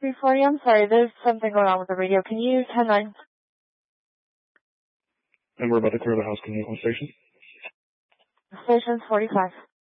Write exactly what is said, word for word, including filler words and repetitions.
three forty, I'm sorry, there's something going on with the radio. Can you use ten nine? And we're about to clear the house. Can you hold station? Station's forty-five.